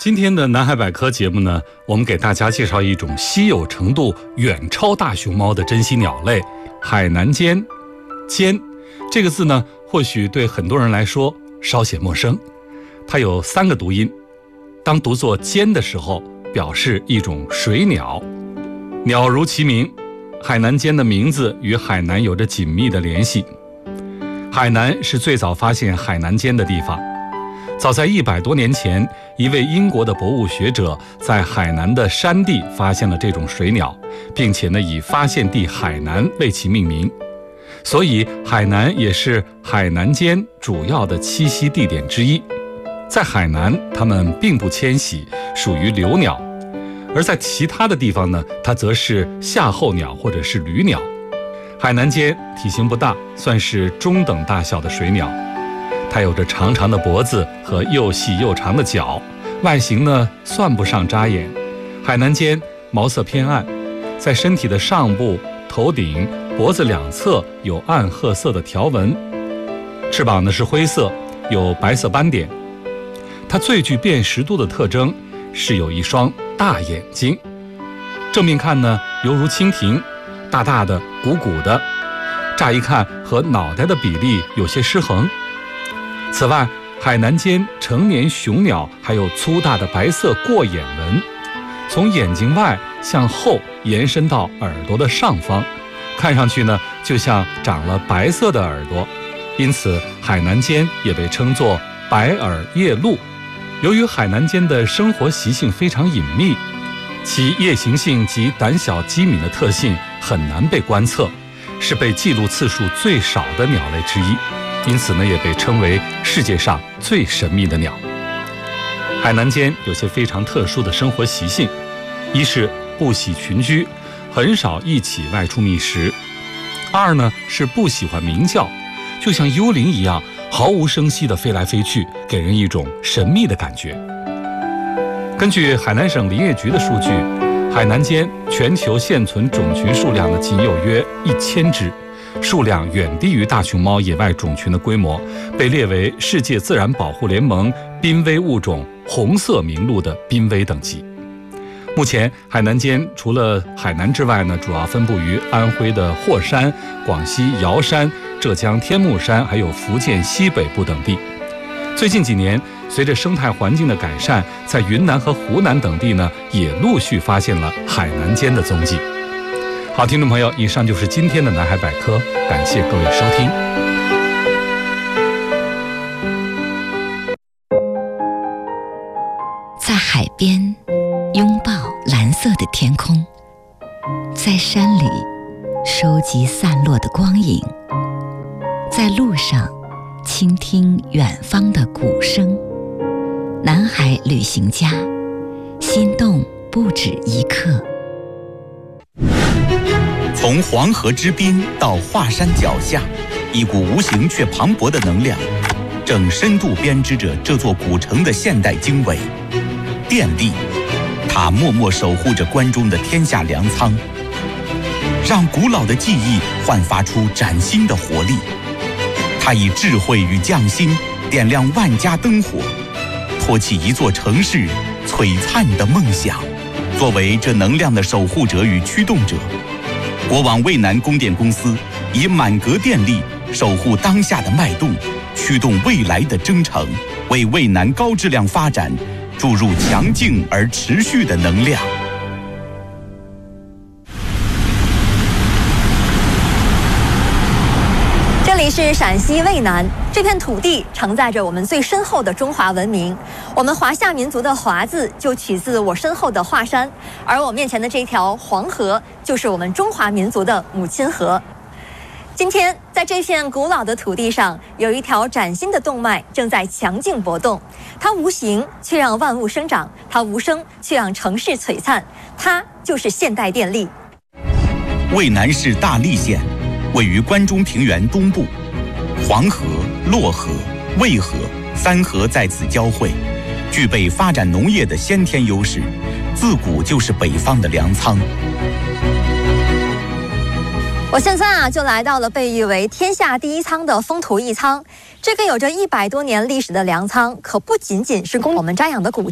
今天的南海百科节目呢，我们给大家介绍一种稀有程度远超大熊猫的珍稀鸟类——海南尖。尖这个字呢，或许对很多人来说稍显陌生。它有3个读音，当读作尖的时候，表示一种水鸟。鸟如其名，海南尖的名字与海南有着紧密的联系。海南是最早发现海南尖的地方。早在100多年前，一位英国的博物学者在海南的山地发现了这种水鸟，并且以发现地海南为其命名。所以海南也是海南尖主要的栖息地点之一。在海南，它们并不迁徙，属于留鸟；而在其他的地方呢，它则是夏候鸟或者是旅鸟。海南尖体型不大，算是中等大小的水鸟。它有着长长的脖子和又细又长的脚，外形呢算不上扎眼。海南尖毛色偏暗，在身体的上部、头顶、脖子两侧有暗褐色的条纹，翅膀呢是灰色，有白色斑点。它最具辨识度的特征是有一双大眼睛，正面看呢犹如蜻蜓，大大的、鼓鼓的，乍一看和脑袋的比例有些失衡。此外，海南尖成年雄鸟还有粗大的白色过眼纹，从眼睛外向后延伸到耳朵的上方，看上去呢就像长了白色的耳朵，因此海南尖也被称作白耳夜鹭。由于海南尖的生活习性非常隐秘，其夜行性及胆小机敏的特性很难被观测，是被记录次数最少的鸟类之一，因此也被称为世界上最神秘的鸟。海南尖有些非常特殊的生活习性，一是不喜群居，很少一起外出觅食；二呢是不喜欢鸣叫，就像幽灵一样毫无声息地飞来飞去，给人一种神秘的感觉。根据海南省林业局的数据，海南尖全球现存种群数量仅有约1000只，数量远低于大熊猫野外种群的规模，被列为世界自然保护联盟濒危物种红色名录的濒危等级。目前海南尖除了海南之外主要分布于安徽的霍山、广西瑶山、浙江天目山，还有福建西北部等地。最近几年，随着生态环境的改善，在云南和湖南等地也陆续发现了海南尖的踪迹。好，听众朋友，以上就是今天的南海百科，感谢各位收听。 在海边拥抱蓝色的天空，在山里收集散落的光影，在路上倾听远方的鼓声。南海旅行家，心动不止一刻。 从黄河之滨到华山脚下，一股无形却磅礴的能量，正深度编织着这座古城的现代经纬。电力，它默默守护着关中的天下粮仓，让古老的记忆焕发出崭新的活力。它以智慧与匠心点亮万家灯火，托起一座城市璀璨的梦想。作为这能量的守护者与驱动者，国网渭南供电公司以满格电力守护当下的脉动，驱动未来的征程，为渭南高质量发展注入强劲而持续的能量。 这里是陕西渭南，这片土地承载着我们最深厚的中华文明。我们华夏民族的“华”字就取自我身后的华山，而我面前的这条黄河就是我们中华民族的母亲河。今天，在这片古老的土地上，有一条崭新的动脉正在强劲搏动。它无形却让万物生长，它无声却让城市璀璨。它就是现代电力。 渭南市大荔县位于关中平原东部，黄河、洛河、渭河3河在此交汇，具备发展农业的先天优势，自古就是北方的粮仓。 我现在就来到了被誉为天下第一仓的丰土一仓。这个有着100多年历史的粮仓，可不仅仅是供我们瞻仰的古